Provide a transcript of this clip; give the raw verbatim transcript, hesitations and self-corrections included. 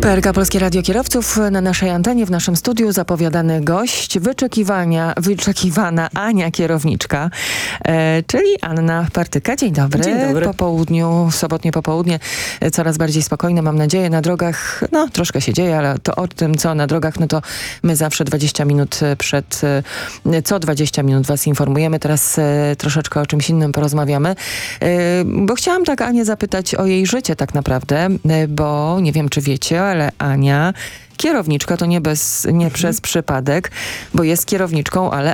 K R K Polskie Radio Kierowców. Na naszej antenie, w naszym studiu zapowiadany gość, wyczekiwania, wyczekiwana Ania Kierowniczka, e, czyli Anna Partyka. Dzień dobry. Dzień dobry. Po południu, sobotnie popołudnie, e, coraz bardziej spokojne, mam nadzieję, na drogach. No, troszkę się dzieje, ale to o tym, co na drogach, no to my zawsze dwadzieścia minut przed, e, co dwadzieścia minut was informujemy. Teraz e, troszeczkę o czymś innym porozmawiamy, e, bo chciałam tak Anię zapytać o jej życie tak naprawdę, e, bo nie wiem, czy wiecie, ale Ania, kierowniczka, to nie, bez, nie mhm. przez przypadek, bo jest kierowniczką, ale